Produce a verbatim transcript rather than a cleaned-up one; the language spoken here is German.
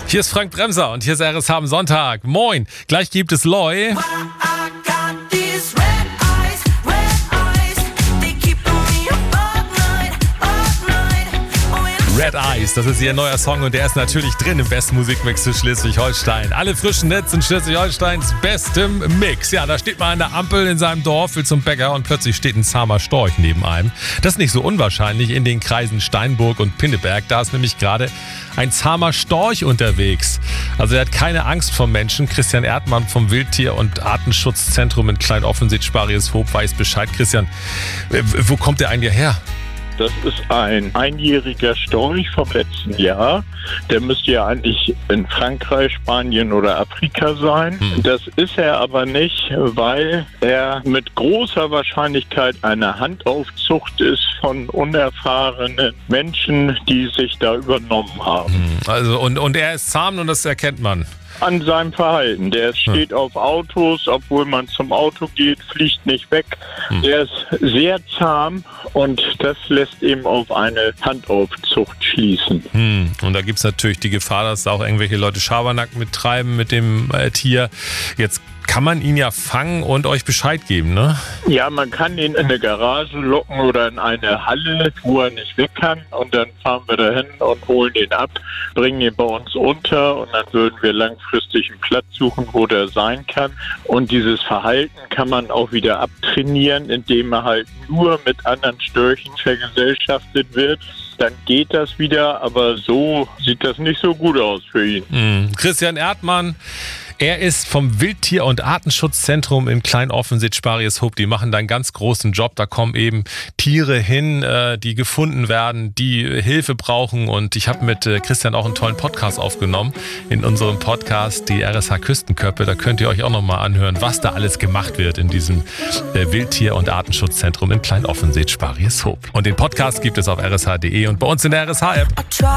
Hier ist Frank Bremser und hier ist R S H am Sonntag. Moin, gleich gibt es Loi. Red Eyes, das ist ihr neuer Song und der ist natürlich drin im besten Musikmix zu Schleswig-Holstein. Alle frischen Hits in Schleswig-Holsteins bestem Mix. Ja, da steht man an der Ampel in seinem Dorf, will zum Bäcker und plötzlich steht ein zahmer Storch neben einem. Das ist nicht so unwahrscheinlich in den Kreisen Steinburg und Pinneberg. Da ist nämlich gerade ein zahmer Storch unterwegs. Also er hat keine Angst vor Menschen. Christian Erdmann vom Wildtier- und Artenschutzzentrum in Klein-Offensied-Sparrieshoop weiß Bescheid. Christian, wo kommt der eigentlich her? Das ist ein einjähriger Storch vom letzten Jahr. Der müsste ja eigentlich in Frankreich, Spanien oder Afrika sein. Hm. Das ist er aber nicht, weil er mit großer Wahrscheinlichkeit eine Handaufzucht ist von unerfahrenen Menschen, die sich da übernommen haben. Hm. Also und, und er ist zahm und das erkennt man. An seinem Verhalten. Der steht hm. auf Autos, obwohl man zum Auto geht, fliegt nicht weg. Hm. Der ist sehr zahm und das lässt eben auf eine Handaufzucht schließen. Hm. Und da gibt es natürlich die Gefahr, dass da auch irgendwelche Leute Schabernack mittreiben mit dem äh, Tier. Jetzt kann man ihn ja fangen und euch Bescheid geben, ne? Ja, man kann ihn in eine Garage locken oder in eine Halle, wo er nicht weg kann. Und dann fahren wir dahin und holen ihn ab, bringen ihn bei uns unter und dann würden wir langfristig einen Platz suchen, wo der sein kann. Und dieses Verhalten kann man auch wieder abtrainieren, indem er halt nur mit anderen Störchen vergesellschaftet wird. Dann geht das wieder, aber so sieht das nicht so gut aus für ihn. Mhm. Christian Erdmann, er ist vom Wildtier- und Artenschutzzentrum in Klein-Offensied-Sparrieshoop. Die machen da einen ganz großen Job. Da kommen eben Tiere hin, die gefunden werden, die Hilfe brauchen. Und ich habe mit Christian auch einen tollen Podcast aufgenommen. In unserem Podcast, die R S H Küstenköppe. Da könnt ihr euch auch nochmal anhören, was da alles gemacht wird in diesem Wildtier- und Artenschutzzentrum in Klein-Offensied-Sparrieshoop. Und den Podcast gibt es auf r s h punkt d e und bei uns in der R S H-App.